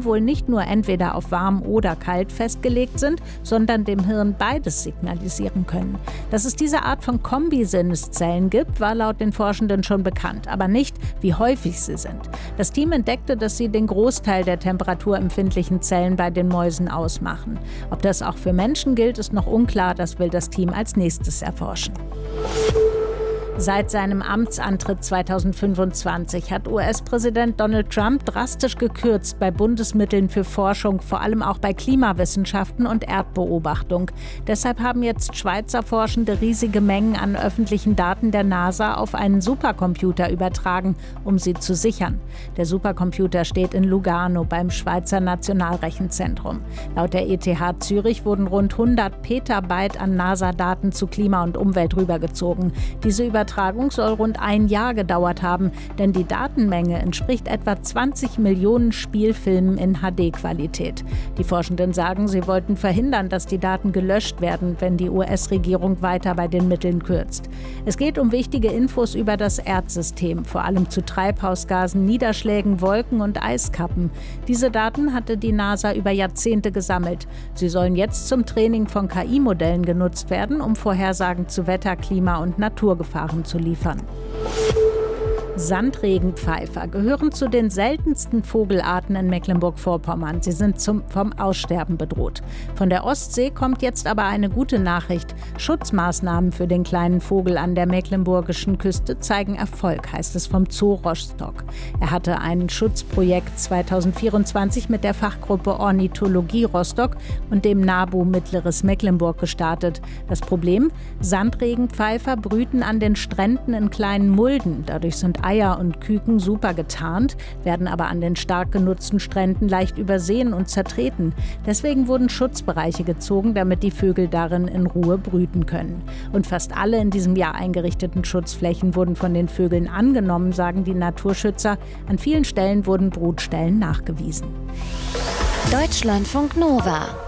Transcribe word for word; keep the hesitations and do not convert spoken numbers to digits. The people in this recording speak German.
wohl nicht nur entweder auf warm oder kalt festgelegt sind, sondern dem Hirn beides signalisieren können. Dass es diese Art von Kombisinneszellen gibt, war laut den Forschenden schon bekannt, aber nicht, wie häufig sie sind. Das Team entdeckte, dass sie den Großteil der temperaturempfindlichen Zellen bei den Mäusen ausmachen. Ob das auch für Menschen gilt, ist noch unklar. Das will das Team als nächstes erforschen. Seit seinem Amtsantritt zweitausendfünfundzwanzig hat U S-Präsident Donald Trump drastisch gekürzt bei Bundesmitteln für Forschung, vor allem auch bei Klimawissenschaften und Erdbeobachtung. Deshalb haben jetzt Schweizer Forschende riesige Mengen an öffentlichen Daten der NASA auf einen Supercomputer übertragen, um sie zu sichern. Der Supercomputer steht in Lugano beim Schweizer Nationalrechenzentrum. Laut der E T H Zürich wurden rund hundert Petabyte an NASA-Daten zu Klima und Umwelt rübergezogen. Diese Übertragung Übertragung soll rund ein Jahr gedauert haben, denn die Datenmenge entspricht etwa zwanzig Millionen Spielfilmen in H D-Qualität. Die Forschenden sagen, sie wollten verhindern, dass die Daten gelöscht werden, wenn die U S-Regierung weiter bei den Mitteln kürzt. Es geht um wichtige Infos über das Erdsystem, vor allem zu Treibhausgasen, Niederschlägen, Wolken und Eiskappen. Diese Daten hatte die NASA über Jahrzehnte gesammelt. Sie sollen jetzt zum Training von K I-Modellen genutzt werden, um Vorhersagen zu Wetter, Klima und Naturgefahren zu liefern. Sandregenpfeifer gehören zu den seltensten Vogelarten in Mecklenburg-Vorpommern. Sie sind zum, vom Aussterben bedroht. Von der Ostsee kommt jetzt aber eine gute Nachricht. Schutzmaßnahmen für den kleinen Vogel an der mecklenburgischen Küste zeigen Erfolg, heißt es vom Zoo Rostock. Er hatte ein Schutzprojekt zweitausendvierundzwanzig mit der Fachgruppe Ornithologie Rostock und dem NABU Mittleres Mecklenburg gestartet. Das Problem? Sandregenpfeifer brüten an den Stränden in kleinen Mulden. Dadurch sind Eier und Küken super getarnt, werden aber an den stark genutzten Stränden leicht übersehen und zertreten. Deswegen wurden Schutzbereiche gezogen, damit die Vögel darin in Ruhe brüten können. Und fast alle in diesem Jahr eingerichteten Schutzflächen wurden von den Vögeln angenommen, sagen die Naturschützer. An vielen Stellen wurden Brutstellen nachgewiesen. Deutschlandfunk Nova